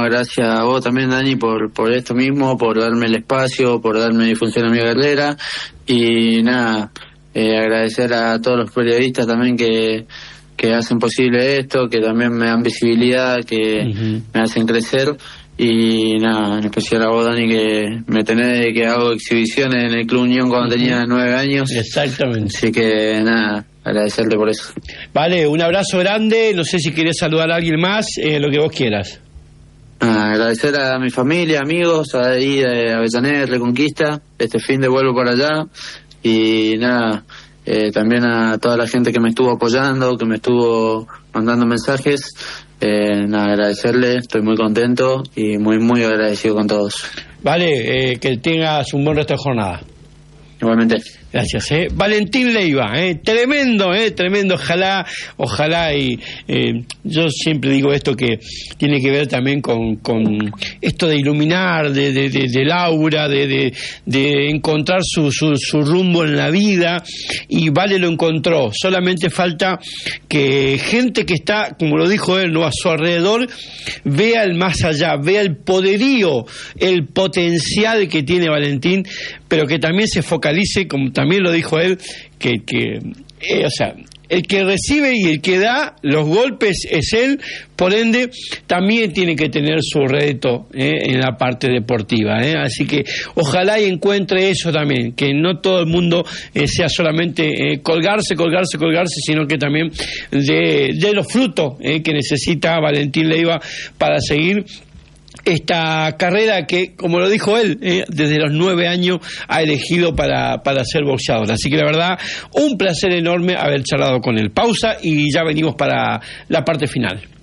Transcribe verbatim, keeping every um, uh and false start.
no, gracias a vos también, Dani, por por esto mismo, por darme el espacio, por darme difusión a mi carrera. Y nada, eh, agradecer a todos los periodistas también que, que hacen posible esto, que también me dan visibilidad, que uh-huh. me hacen crecer. Y nada, en especial a vos, Dani, que me tenés de que hago exhibiciones en el Club Unión cuando uh-huh. tenía nueve años. Exactamente. Así que nada, agradecerte por eso. Vale, un abrazo grande. No sé si querés saludar a alguien más, eh, lo que vos quieras. Ah, agradecer a mi familia, amigos, ahí de Avellaneda, Reconquista. Este fin de vuelvo para allá. Y nada, eh, también a toda la gente que me estuvo apoyando, que me estuvo mandando mensajes. Eh, nada, agradecerle, estoy muy contento y muy, muy agradecido con todos. Vale, eh, que tengas un buen resto de jornada. Igualmente. Gracias, eh. Valentín Leiva, eh, tremendo, eh, tremendo, ojalá, ojalá y eh, yo siempre digo esto que tiene que ver también con, con esto de iluminar, de, de, de, de Laura, de, de, de encontrar su, su, su rumbo en la vida, y Vale lo encontró, solamente falta que gente que está, como lo dijo él, no a su alrededor, vea el más allá, vea el poderío, el potencial que tiene Valentín, pero que también se focalice, como también lo dijo él, que, que eh, o sea, el que recibe y el que da los golpes es él, por ende también tiene que tener su reto eh, en la parte deportiva, eh. Así que ojalá y encuentre eso también, que no todo el mundo eh, sea solamente eh, colgarse, colgarse, colgarse, sino que también de, de los frutos eh, que necesita Valentín Leiva para seguir esta carrera que, como lo dijo él, eh, desde los nueve años ha elegido para, para ser boxeador. Así que la verdad, un placer enorme haber charlado con él. Pausa y ya venimos para la parte final.